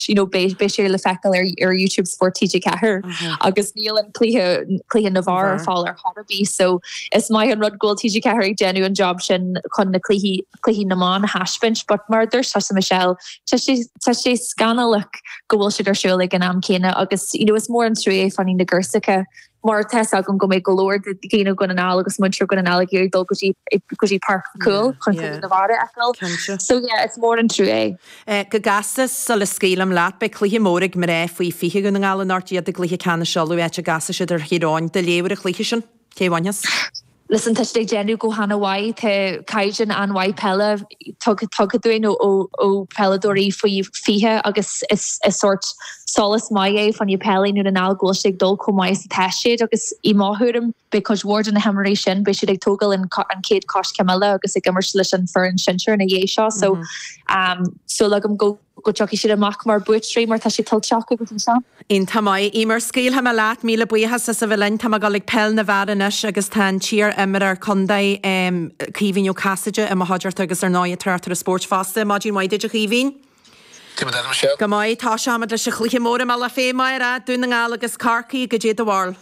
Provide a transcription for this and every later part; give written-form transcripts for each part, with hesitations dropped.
be sé le fecal ar YouTube Sport TG Cahir agus níl an clíthe Navarre fall ar Harbí, so is mai an rud goal TG Cahir genu an job sin chun na clíhí naán haspinch, but murder sa Michelle sé scanalach gohfuil si arsúla gan am céine agus is mór an trú fanní na Gursacha mar test agam go méid golóir céine gon an agus muir gon an alligéir dul gotí park cool chun Navarre eil. So yeah, it's more an trú go gastas sa le scélam leat be clíthe mórig mar faoi fiche gon an gála náirtí a clíthe canna seú a gasa si ar chiráin de léir a clíthe sin céhhainnes. Listen, touch the genu go hana wai te kaijin an wai pella tugadwin o pelladori for you fiha agus is sort solace mai fan you pelli nu an al golstig dol ko mai tashid agus I mahurum because ward in the hemorrhation be should toggle and Kate Kosh Camilla agus immersion for in Shincher and a Yesha so so lagam go chucky si amach mar buitstream mar tá si tilteach go sa. In tamai imar scéil ha leat míle buchas sa bhfuin tam galig pel na bhadanis agus tá tír imar ar condai cíhín casaide a haidir agus ar 9 tartar a sportfaste Madín Waide a chihín. Go mai tá seamad le se chluiche mór me le fémair a dúna ngála agus carcaí go dé bháil.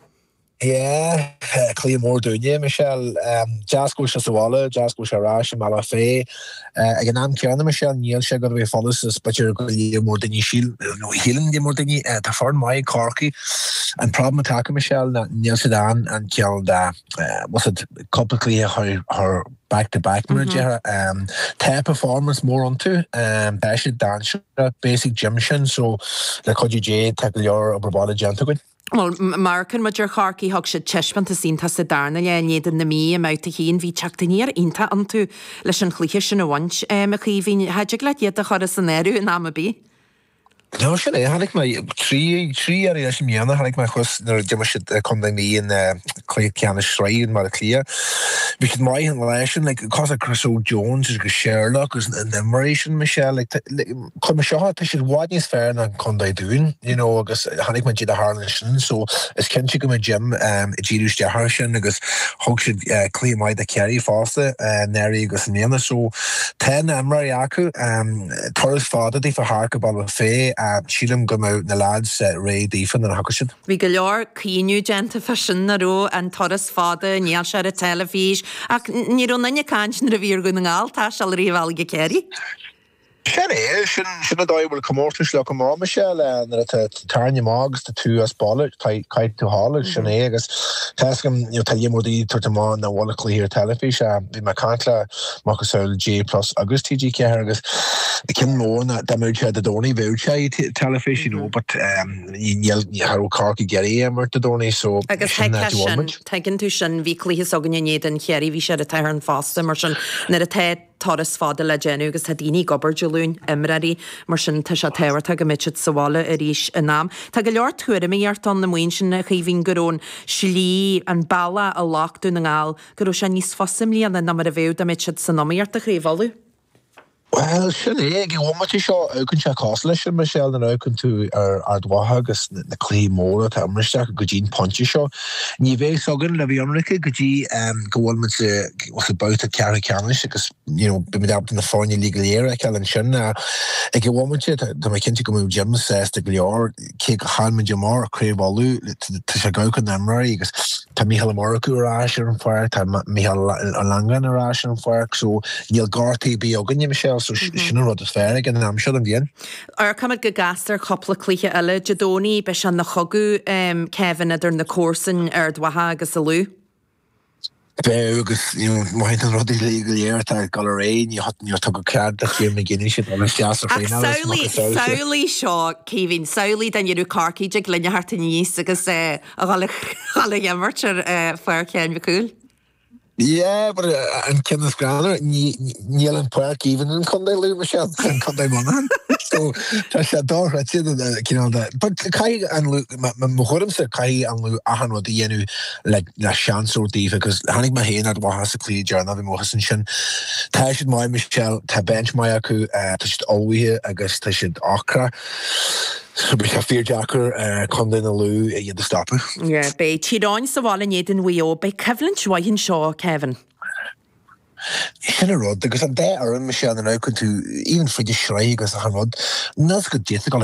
Yeah, clear more doing Michelle. Jasco Shasawala, Jasco Sharash, Malafe. Again, I'm Kiana Michelle, Neil Shagar, we follow us, but you're more than you shield, no healing, more than you, to form my Corky and problem attack Michelle, Neil Sedan, and killed, was it completely her back-to-back manager, performance more onto, Bash dance, basic gym shin, so like how you J, tackle your Brabada gentleman. Well, Marcan Major Harky hog should cheshman to seen to Darna, and in the me about to he and we chucked in here into unto Lishan Clichishan a once, McKeevin had you glad yet the Horace in Amaby? No, sure, I had like my three areas in Miana, had like my host, no, Jimmy come me in Clay Canna Shrine, Maraclia. Because my relation, like, because of Chris O'Jones, is Sherlock, is an admiration, Michelle, like, come shot, I should watch his fair and Conde doing, because I had like my Jida Harnison, so it's Kenchik in my gym, Jirus Jaharshan, because Hog should claim my the carry faster, Neri goes Miana, so 10 Mariaku, Torres father, they for Harkabal Fay. Sheelam go out the lads Ray Deefan and Huckashin. We go your Keenu Genta Fashion Naro and Torres father, Niasha Televish. Ni don't any can't revere going all Tashal Rival Gekeri. Should I will come out to Slocomore, Michelle, and Tanya Moggs, the two as ballot, kite to Hall, Shanagas, Tascam, tell you more the Tortamon, the Walla Clear Telefish, the Macantla, Marcus J plus August TG Carrigas, the Kim Moore, that merge had the Donny Vouchai Telefish, but you have Carky Gary and Murta Donny, so I guess taken to Shan weekly his Oganian and Kerry, we should a tyrant fast immersion, net a Torres fada le genu agus hadini gobar jaloon imrari mar sin ta se tewer ta go mitchit sawala arish anam ta go leor tuaire me yart on the moinsin na chivin goron shli and balla a lock dun ngal goro se nis fosimli an na number of da mitchit sanami yart a chrivalu. Well, Shanae, you want to show Oaken Chakoslish and Michelle and Oaken to our Dwahagus, the Clay Moore, to Amrishak, Gujin Punchy show. Nive Sogan, Levi America, Guji, go on with was about to carry Canish, because, been up in the foreign legal area, Callan Shun. I get one with you to McKinsey go move Jim says the Glior, Kik Hanman Jamar, Crave Walu, to Shagokan and Murray, because to Michael Amoriku Rasher and Fire, to Michael Langan Rasher and Fire, so Neil Garty be Ogan, Michelle. So she's not as fair again, and I'm sure again. Our come go gaster couple of cliche ella Jadoni, Bishan the Hogu, Kevin, during the course in Erdwaha, agus a Lou. Because, my ruddy legal year, I got a rain, you took a card that you McGinnis, shit, on a jazz of Sowley Shaw, Kevin, Sowley, then you do Carky, Jig, Linya Hartin Yeast, because a Holly Yammercher, Fire Ken Cool. Yeah, but and Kenneth Granner, Neil and Park even in Conde Lou Michelle and Conde Monahan. So that's a door. That's it. That. But Kai and Lou, Mahoram said Kai and Lou Ahan what the like la chance or diva because Hanig Mahin at Wahasa Clee Jarnavi Mohasan Shin. Tashid my Michelle, Tabench Mayaku, Tashid Alwi, I guess Tashid Akra. So we have fear Jacker, Conde and Lou, you the stopper. Yeah, be Chidon Sawal and Yedin Weo, be Kevlin Schwayen Shaw, Kevin. Sin rud agus an dé ar an me sé an ná tú even fri de srei agus a rud nas go dé